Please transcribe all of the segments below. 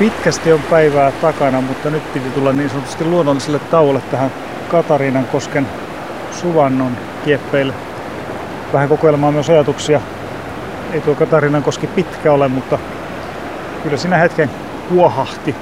Pitkästi on päivää takana, mutta nyt piti tulla niin sanotusti luonnolliselle tauolle tähän Katariinankosken Suvannon kieppeille. Vähän kokeilemaan myös ajatuksia. Ei tuo Katariinankoski pitkä ole, mutta kyllä siinä hetken kuohahti.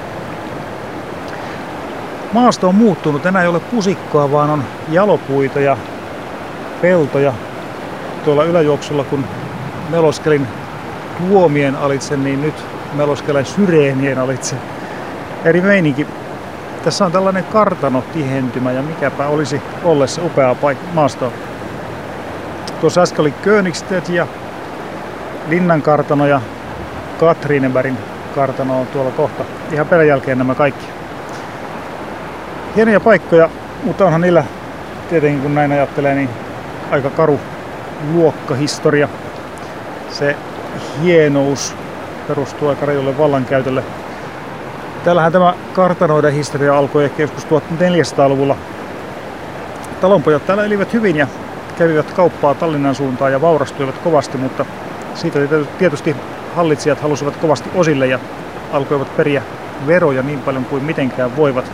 Maasto on muuttunut. Enää ei ole pusikkoa, vaan on jalopuita ja peltoja. Tuolla yläjuoksulla, kun meloskelin tuomien alitse, niin nyt meloskelen syreenien alitse. Eri meininki. Tässä on tällainen kartanotihentymä ja mikäpä olisi ollessa upea maasto. Tuossa äsken oli Königsted ja Linnankartano ja Katrinebergin kartano on tuolla kohta. Ihan perän jälkeen nämä kaikki. Hienoja paikkoja, mutta onhan niillä tietenkin, kun näin ajattelee, niin aika karu luokkahistoria. Se hienous perustuu aika rajulle vallankäytölle. Täällähän tämä kartanoiden historia alkoi ehkä joskus 1400-luvulla. Talonpojat täällä elivät hyvin ja kävivät kauppaa Tallinnan suuntaan ja vaurastuivat kovasti, mutta siitä tietysti hallitsijat halusivat kovasti osille ja alkoivat periä veroja niin paljon kuin mitenkään voivat.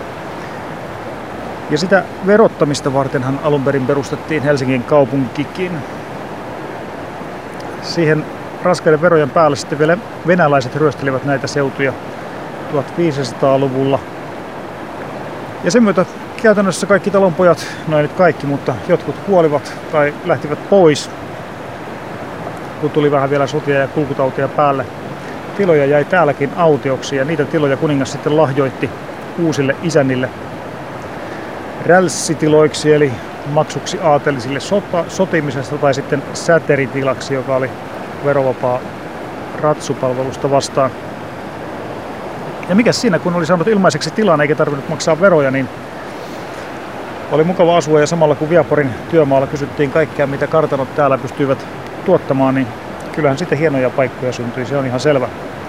Ja sitä verottamista vartenhan alun perin perustettiin Helsingin kaupunkikin. Siihen raskaiden verojen päälle sitten vielä venäläiset ryöstelivät näitä seutuja 1500-luvulla. Ja sen myötä käytännössä kaikki talonpojat, no ei nyt kaikki, mutta jotkut kuolivat tai lähtivät pois, kun tuli vähän vielä sotia ja kulkutautia päälle. Tiloja jäi täälläkin autioksi ja niitä tiloja kuningas sitten lahjoitti uusille isännille rälssitiloiksi eli maksuksi aatelisille sotimisesta tai sitten säteritilaksi, joka oli verovapaa ratsupalvelusta vastaan. Ja mikäs siinä, kun oli saanut ilmaiseksi tilan eikä tarvinnut maksaa veroja, niin oli mukava asua ja samalla kun Viaporin työmaalla kysyttiin kaikkea, mitä kartanot täällä pystyivät tuottamaan, niin kyllähän sitten hienoja paikkoja syntyi, se on ihan selvä.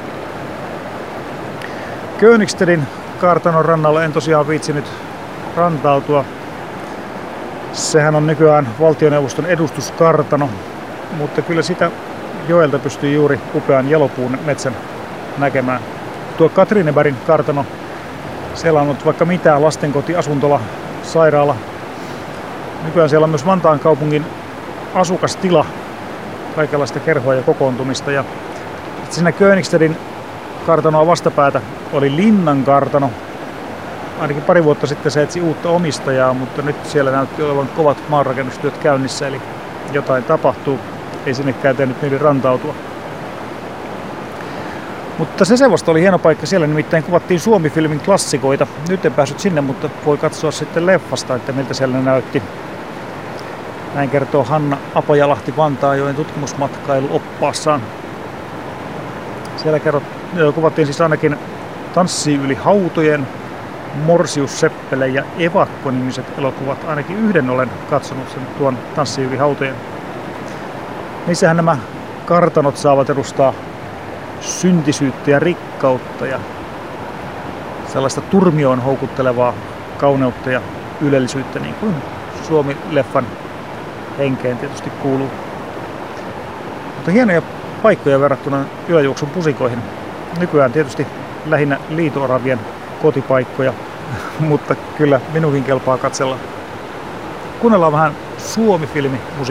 Königstedin kartanon rannalla en tosiaan viitsinyt rantautua. Sehän on nykyään valtioneuvoston edustuskartano, mutta kyllä sitä joelta pystyy juuri upean jalopuun metsän näkemään. Tuo Katrinebergin kartano, siellä on ollut vaikka mitään, lastenkoti, asuntola, sairaala. Nykyään siellä on myös Vantaan kaupungin asukastila, kaikenlaista kerhoa ja kokoontumista. Ja siinä Königstedin kartanoa vastapäätä oli Linnankartano. Ainakin pari vuotta sitten se etsi uutta omistajaa, mutta nyt siellä näytti olevan kovat maanrakennustyöt käynnissä, eli jotain tapahtuu. Ei sinnekään tehnyt mieli rantautua. Mutta se vasta oli hieno paikka, siellä nimittäin kuvattiin Suomi-filmin klassikoita. Nyt en päässyt sinne, mutta voi katsoa sitten leffasta, että miltä siellä näytti. Näin kertoo Hanna Apajalahti Vantaajoen tutkimusmatkailuoppaassaan. Siellä kuvattiin siis ainakin Tanssii yli hautojen, Morsius Seppele ja Evakko-nimiset elokuvat. Ainakin yhden olen katsonut sen tuon Tanssii yli hautojen. Niissähän nämä kartanot saavat edustaa syntisyyttä ja rikkautta ja sellaista turmioon houkuttelevaa kauneutta ja ylellisyyttä, niin kuin Suomi-leffan henkeen tietysti kuuluu. Mutta hienoja paikkoja verrattuna yläjuoksun pusikoihin. Nykyään tietysti lähinnä liito-oravien kotipaikkoja, mutta kyllä minunkin kelpaa katsella. Kuunnellaan vähän Suomi-filmi musiikkia.